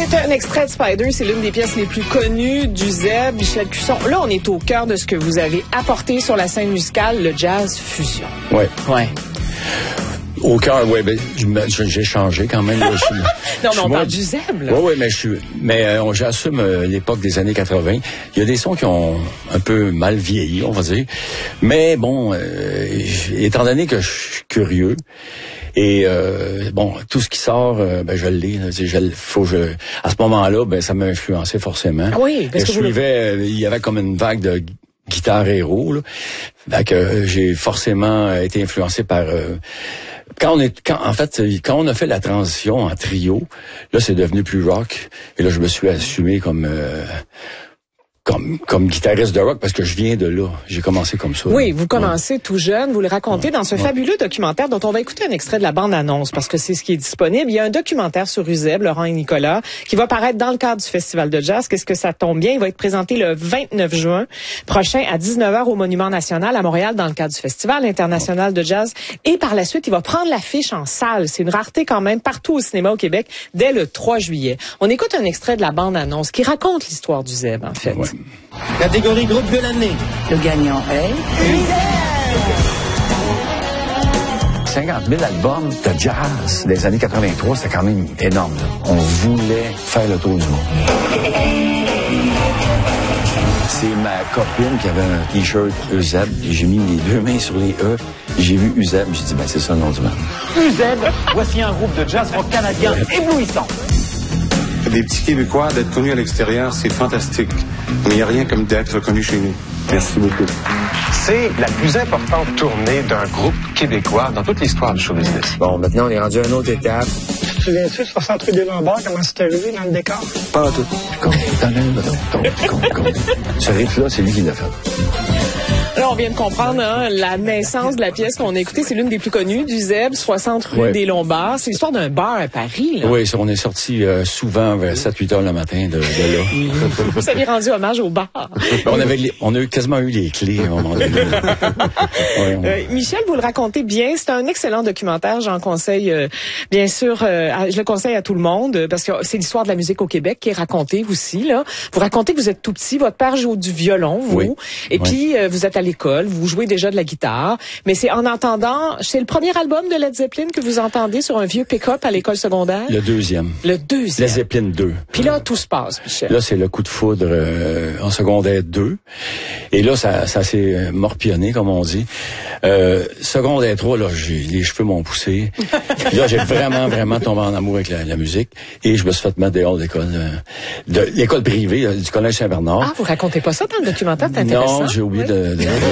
C'est un extrait de Spider, c'est l'une des pièces les plus connues du Zeb, Michel Cusson. Là, on est au cœur de ce que vous avez apporté sur la scène musicale, le jazz fusion. Oui. Ouais. Au cœur, oui, ben, j'ai changé quand même. Là, non, mais on parle du Zeb, là. Oui, mais j'assume l'époque des années 80. Il y a des sons qui ont un peu mal vieilli, on va dire. Mais bon, étant donné que je suis curieux, et bon, tout ce qui sort, je l'ai. À ce moment-là, ça m'a influencé forcément. Ah oui, parce que je suivais, il y avait comme une vague de guitare héros, là. Fait que j'ai forcément été influencé par quand on a fait la transition en trio, là c'est devenu plus rock, et là je me suis assumé comme guitariste de rock parce que je viens de là. J'ai commencé comme ça. Oui, vous commencez tout jeune, vous le racontez dans ce fabuleux documentaire dont on va écouter un extrait de la bande-annonce parce que c'est ce qui est disponible. Il y a un documentaire sur Uzeb, Laurent et Nicolas, qui va paraître dans le cadre du Festival de jazz. Qu'est-ce que ça tombe bien? Il va être présenté le 29 juin prochain à 19h au Monument National à Montréal dans le cadre du Festival international de jazz. Et par la suite, il va prendre l'affiche en salle. C'est une rareté quand même partout au cinéma au Québec dès le 3 juillet. On écoute un extrait de la bande-annonce qui raconte l'histoire d'Uzeb, en fait. Ouais. Catégorie groupe de l'année. Le gagnant est... 50 000 albums de jazz des années 83, c'était quand même énorme. Là. On voulait faire le tour du monde. C'est ma copine qui avait un T-shirt Uzeb. J'ai mis les deux mains sur les E. J'ai vu Uzeb. J'ai dit, c'est ça le nom du monde. Uzeb, voici un groupe de jazz rock canadien éblouissant. Des petits Québécois, d'être connus à l'extérieur, c'est fantastique. Mais il n'y a rien comme d'être connu chez nous. Merci beaucoup. C'est la plus importante tournée d'un groupe québécois dans toute l'histoire du show business. Bon, maintenant, on est rendu à une autre étape. Tu te souviens-tu, 60 rue des Lombards, comment c'était arrivé dans le décor? Pas tout. Ce riff-là, c'est lui qui l'a fait. Là, on vient de comprendre la naissance de la pièce qu'on a écoutée. C'est l'une des plus connues du Zeb, 60 rue des Lombards. C'est l'histoire d'un bar à Paris, là. Oui, on est sorti souvent vers 7-8 heures le matin de là. Vous avez rendu hommage au bar. On a quasiment eu les clés à un moment donné. Michel, vous le racontez bien. C'est un excellent documentaire. J'en conseille, bien sûr, je le conseille à tout le monde parce que c'est l'histoire de la musique au Québec qui est racontée aussi, là. Vous racontez que vous êtes tout petit. Votre père joue du violon, vous. Oui. Et puis, vous êtes à l'école, vous jouez déjà de la guitare, mais c'est en entendant, c'est le premier album de Led Zeppelin que vous entendez sur un vieux pick-up à l'école secondaire? Le deuxième. Le deuxième. Led Zeppelin 2. Puis là, tout se passe, Michel. Là, c'est le coup de foudre en secondaire 2. Et là, ça s'est morpionné, comme on dit. Secondaire 3, là, les cheveux m'ont poussé. Là, j'ai vraiment tombé en amour avec la musique. Et je me suis fait mettre dehors de l'école privée, du Collège Saint-Bernard. Ah, vous racontez pas ça dans le documentaire, c'est intéressant. Non, j'ai oublié de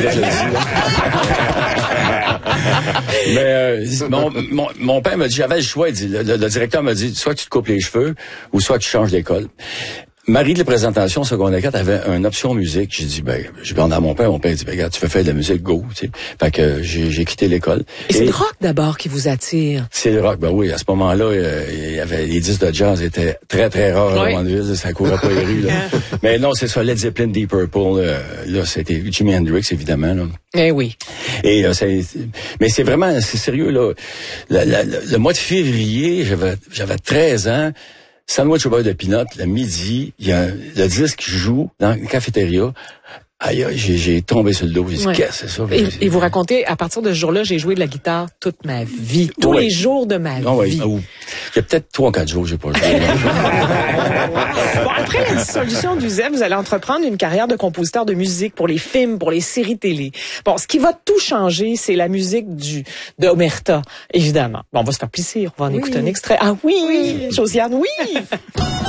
mais mon père m'a dit, j'avais le choix, il dit, le directeur m'a dit, soit tu te coupes les cheveux ou soit tu changes d'école. Marie de la présentation secondaire 4 avait une option musique. J'ai dit, je demande à mon père dit, regarde, tu veux faire de la musique, go, tu sais. Fait que j'ai quitté l'école. Et c'est le rock d'abord qui vous attire? C'est le rock, oui. À ce moment-là, il y avait, les disques de jazz étaient très, très rares à Mandeville, ça courait pas les rues, là. Mais non, c'est ça, Led Zeppelin, Deep Purple, là, c'était Jimi Hendrix, évidemment, là. Eh oui. Et mais c'est vraiment, c'est sérieux, là. Le mois de février, j'avais 13 ans. Sandwich au beurre de peanut, le midi, il y a le disque qui joue dans la cafétéria. Aïe, j'ai tombé sur le dos. J'ai dit, qu'est-ce que c'est ça? Et vous racontez, à partir de ce jour-là, j'ai joué de la guitare toute ma vie. Tous les jours de ma vie. Il y a peut-être 3 ou 4 jours que j'ai pas joué. Bon, après la dissolution du Zeb, vous allez entreprendre une carrière de compositeur de musique pour les films, pour les séries télé. Bon, ce qui va tout changer, c'est la musique de Omerta, évidemment. Bon, on va se faire plaisir. On va en écouter un extrait. Ah oui, Josiane, oui!